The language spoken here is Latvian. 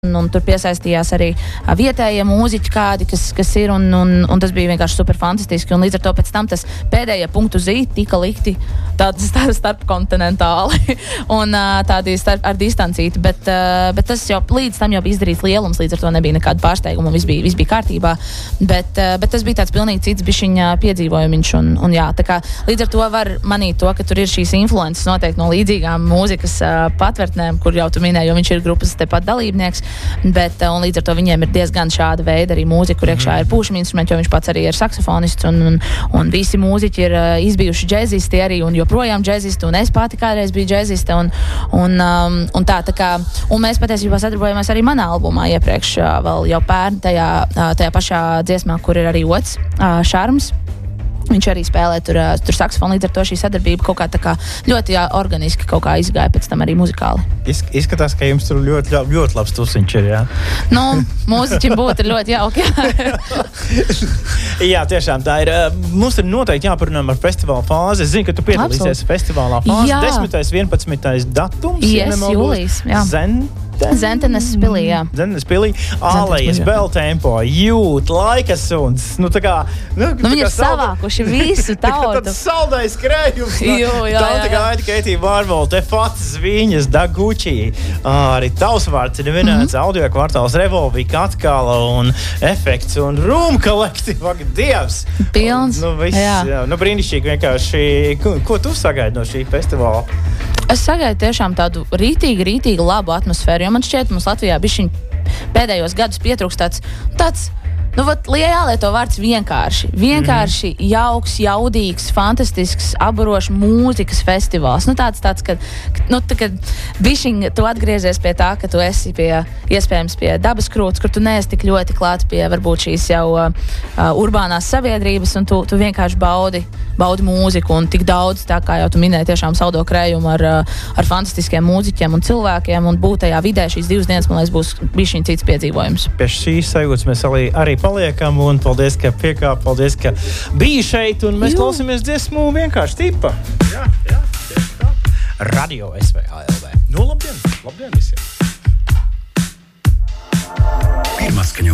Un tur piesaistījās arī vietējie mūziķi kādi, kas ir, un tas bija vienkārši super fantastiski. Un līdz ar to pēc tam tas pēdējie punktu zīti tika likti tādi starpkontinentāli un tādi ar distancīti. Bet tas jau līdz tam jau bija izdarīts lielums, līdz ar to nebija nekāda pārsteiguma, viss bija kārtībā. Bet tas bija tāds pilnīgi cits bišķiņa piedzīvojumiņš. Un jā, tā kā līdz ar to var manīt to, ka tur ir šīs influences noteikti no līdzīgām mūzikas patvērtnēm, kur jau tu minēji, jo viņš ir grupas tepat dalībnieks. Bet, un līdz ar to viņiem ir diezgan šāda veida arī mūzika, kur iekšā ir pūšami instrumenti, jo viņš pats arī ir saksofonists, un visi mūziķi ir izbijuši džēzisti arī, un joprojām džēzisti, un es pati kādreiz biju džēziste, un tā kā, un mēs patiesībā sadarbojamies arī manā albumā iepriekš, vēl jau pērn tajā pašā dziesmā, kur ir arī otrs šarms. Viņš arī spēlē tur saksofonu, līdz ar to šī sadarbība kaut kā tā kā ļoti organiski kaut kā izgāja pēc tam arī muzikāli. Izskatās, ka jums tur ļoti labs tusiņš ir, jā? Nu, mūziķim būtu ir ļoti jauki, jā. Jā, tiešām tā ir. Mums ir noteikti jāparunā par festivāla fāzi. Es zinu, ka tu piedalīsies festivālā fāzi. Jā. 10. 11. datums. Yes, jūlijas, jā. Zentenes pilī, jā. Zentenes pilī. Ālejas, Beltempo, Jūt, Laikasuns. Nu, tā kā... viņi ir savākuši visu tautu. Tāds saldais krējums. Jā. Tā kā Aita Keitija Vārvola, te Fats Zviņas, Daguči. Arī tavs vārds ir vienāds. Audio kvartāls, Revolvika, Atkala un Efekts un Room Collective. Ak, Dievs! Pilns. Jā. Brīnišķīgi vienkārši. Ko tu sagaidi no šī festivāla? Es sagaidu tiešām tādu rītīgi labu atmosfēru, jo man šķiet, mums Latvijā bišķiņ pēdējos gadus pietrūkst tāds jālieto vārds vienkārši jauks, jaudīgs, fantastisks, aburošs mūzikas festivāls. Tāds, kad bišķiņ tu atgriezies pie tā, ka tu esi iespējams pie dabas krūts, kur tu neesi tik ļoti klāt pie varbūt šīs jau urbānās sabiedrības, un tu vienkārši baudi mūziku, un tik daudz, tā kā jau tu minēji, tiešām saldo krējumu ar fantastiskiem mūziķiem un cilvēkiem, un būt tajā vidē šīs 2 dienas, man liekas, būs bišķiņ cits piedzīvojums. Pie šīs sajūtas mēs arī paliekam, un paldies, ka paldies, ka biji šeit, un mēs klausamies dziesmu vienkārši tipa. Jā, tieši tā. Radio SVHLV. Nu, labdien visiem.